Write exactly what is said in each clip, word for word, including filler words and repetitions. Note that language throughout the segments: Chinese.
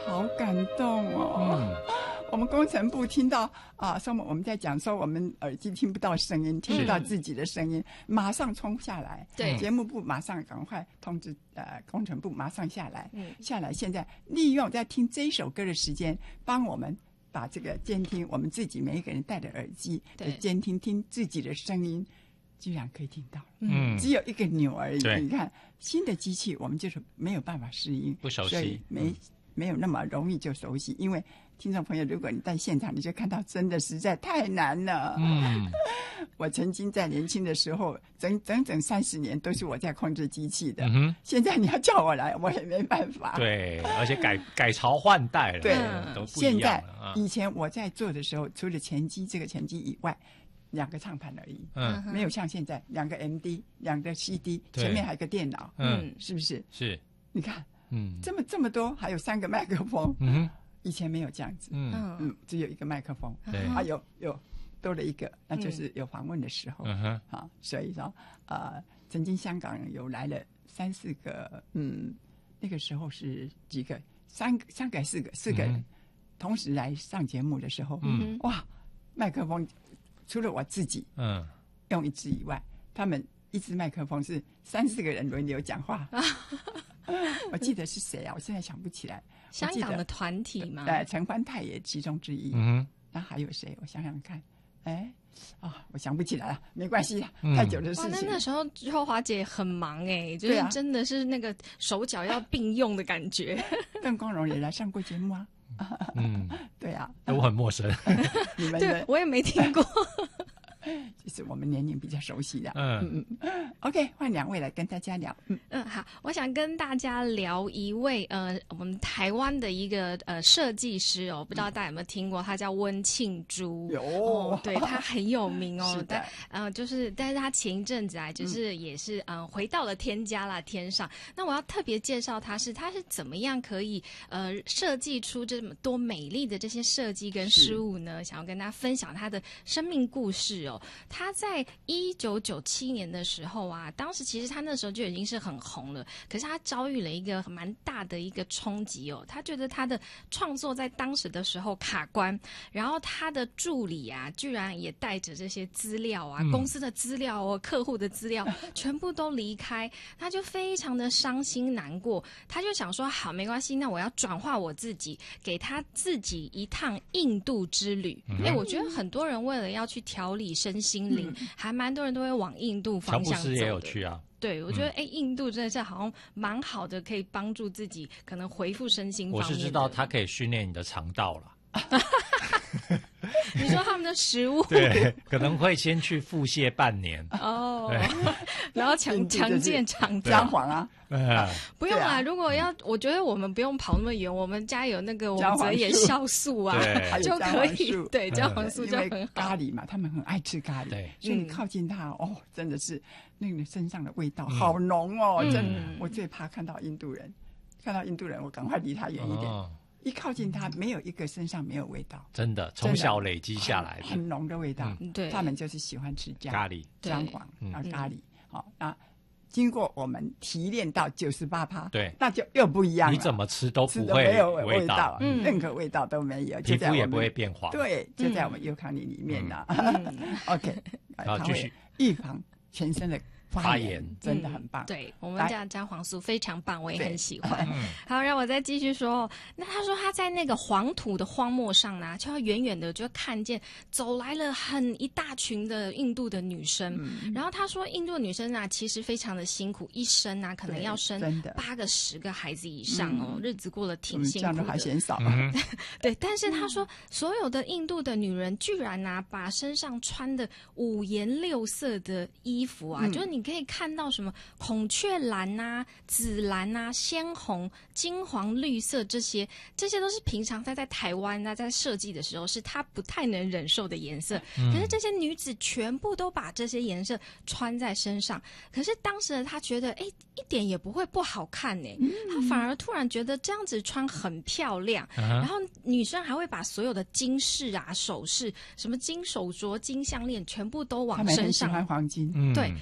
好感动哦。嗯，我们工程部听到啊，说我们在讲说我们耳机听不到声音，听不到自己的声音，马上冲下来。 对， 节目部马上赶快通知呃工程部马上下来，嗯，下来现在利用在听这一首歌的时间，帮我们把这个监听，我们自己每一个人戴着耳机的监听，听自己的声音，居然可以听到。嗯，只有一个钮而已。你看新的机器，我们就是没有办法适应， 不熟悉， 所以没、嗯、没有那么容易就熟悉，因为。听众朋友，如果你在现场，你就看到真的实在太难了。嗯，我曾经在年轻的时候，整整整三十年都是我在控制机器的。嗯哼，现在你要叫我来，我也没办法。 对，而且改改朝换代了， 对， 都不一样了。 现在以前我在做的时候，除了前机这个前机以外，两个唱盘而已。嗯，没有像现在两个 M D， 两个 C D， 前面还有个电脑。嗯，是不是？ 是。 你看，嗯，这么这么多，还有三个麦克风。嗯哼。以前没有这样子，嗯嗯，只有一个麦克风，对，啊有有多了一个，那就是有访问的时候，嗯哼，啊，所以说，呃，曾经香港有来了三四个，嗯，那个时候是几个，三个三个四个四个人、嗯、同时来上节目的时候，嗯，哇，麦克风除了我自己，嗯，用一支以外，他们一支麦克风是三四个人轮流讲话。我记得是谁啊？我现在想不起来。 香港的团体吗？ 对，陈欢泰也其中之一。嗯，那还有谁？我想想看，哎，啊，我想不起来了，没关系，嗯、太久的事情。 哇，那那时候秋华姐很忙哎，就是真的是那个手脚要并用的感觉。 邓光荣也来上过节目啊。嗯，对啊， 我很陌生， 你们对我也没听过。 就是我们年龄比较熟悉的，嗯嗯 ，OK， 换两位来跟大家聊， 嗯嗯，好，我想跟大家聊一位呃，我们台湾的一个呃设计师哦，不知道大家有没有听过，他叫温庆珠， 有、 哦，对他很有名哦， 是的， 但呃就是，但是他前一阵子啊，就是也是嗯、呃、回到了天家啦天上。那我要特别介绍他是他是怎么样可以呃设计出这么多美丽的这些设计跟事物呢？想要跟大家分享他的生命故事哦。他在一九九七年的时候啊，当时其实他那时候就已经是很红了，可是他遭遇了一个蛮大的一个冲击哦。他觉得他的创作在当时的时候卡关，然后他的助理啊，居然也带着这些资料啊，嗯、公司的资料哦，客户的资料，全部都离开，他就非常的伤心难过。他就想说，好，没关系，那我要转化我自己，给他自己一趟印度之旅。哎、嗯欸，我觉得很多人为了要去调理身心灵、嗯，还蛮多人都会往印度方向走的。乔布斯也有去啊。 对，我觉得哎、嗯，印度真的是好像蛮好的，可以帮助自己可能恢复身心方面的。 我是知道它可以训练你的肠道了。 你说他们的食物对，可能会先去腹泻半年哦，然后强强健肠道。 姜黄啊， 啊不用啦、啊。如果要，我觉得我们不用跑那么远，我们家有那个我们泽野酵素啊，就可以。对，姜黄素就很好。 咖喱嘛，他们很爱吃咖喱， 对， 所以你靠近它哦，真的是那个身上的味道好浓哦，嗯、真的。我最怕看到印度人，看到印度人，我赶快离他远一点。哦，一靠近它，没有一个身上没有味道， 真的从小累积下来的很浓的味道。 嗯，对， 他们就是喜欢吃姜咖喱、 姜黄啊咖喱。好、嗯，那经过我们提炼到九十八趴， 对， 那就又不一样了。 你怎么吃都不会没有味道， 嗯，任何味道都没有， 皮肤也不会变黄。 对，就在我们优康里里面呢。嗯、OK， 好，继续预防全身的发炎真的很棒、 嗯，对我们家姜黄素非常棒，我也很喜欢。好，让我再继续说。那他说他在那个黄土的荒漠上呢，就要远远的就看见走来了很一大群的印度的女生。嗯、然后他说，印度的女生啊，其实非常的辛苦，一生啊可能要生八个、十个孩子以上哦，嗯、日子过得挺辛苦的。 这样的还嫌少。 嗯、对，但是他说，所有的印度的女人居然啊，把身上穿的五颜六色的衣服啊，嗯、就是你。你可以看到什么孔雀蓝啊、紫蓝啊、鲜红、金黄、绿色这些，这些都是平常他在台湾啊在设计的时候是他不太能忍受的颜色。嗯、可是这些女子全部都把这些颜色穿在身上，可是当时他觉得，哎，一点也不会不好看呢。嗯、他反而突然觉得这样子穿很漂亮。嗯、然后女生还会把所有的金饰啊、首饰、什么金手镯、金项链，全部都往身上。 他们很喜欢黄金， 对，嗯、都往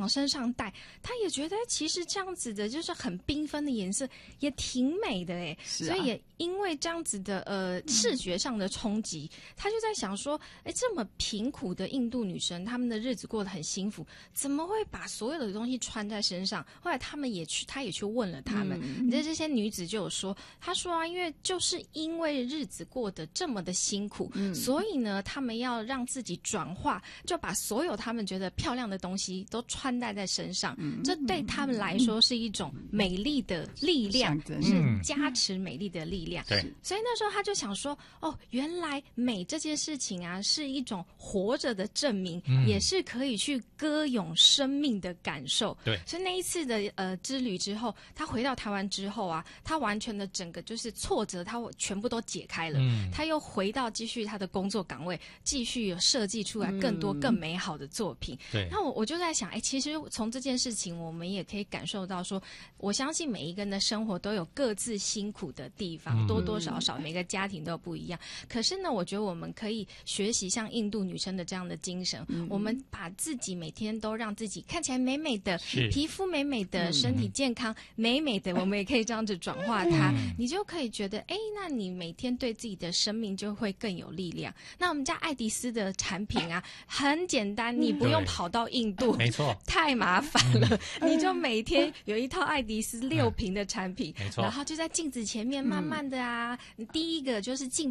往身上戴，他也觉得其实这样子的就是很缤纷的颜色也挺美的哎， 是啊， 所以也因为这样子的呃视觉上的冲击，嗯、他就在想说，哎，这么贫苦的印度女生，她们的日子过得很幸福，怎么会把所有的东西穿在身上？后来他们也去，他也去问了他们，嗯、你的这些女子就有说，她说啊，因为就是因为日子过得这么的辛苦，嗯、所以呢，他们要让自己转化，就把所有他们觉得漂亮的东西都穿戴在身上，嗯、这对他们来说是一种美丽的力量， 嗯、 是加持美丽的力量。 对， 所以那时候他就想说，哦，原来美这件事情啊，是一种活着的证明，嗯、也是可以去歌咏生命的感受。 对， 所以那一次的呃之旅之后，他回到台湾之后啊，他完全的整个就是挫折，他全部都解开了。嗯、他又回到继续他的工作岗位，继续有设计出来更多更美好的作品。 对、嗯， 那我我就在想，哎，其实从这件事情，我们也可以感受到说，我相信每一个人的生活都有各自辛苦的地方，嗯、多多少少每个家庭都不一样。可是呢，我觉得我们可以学习像印度女生的这样的精神，嗯、我们把自己每天都让自己看起来美美的，皮肤美美的，身体健康美美的，我们也可以这样子转化它，嗯、你就可以觉得，哎，那你每天对自己的生命就会更有力量。那我们家爱迪斯的产品啊，很简单，你不用跑到印度， 没错， 太麻烦了，嗯、你就每天有一套爱迪斯六瓶的产品， 没错， 然后就在镜子前面慢慢的啊，嗯、第一个就是镜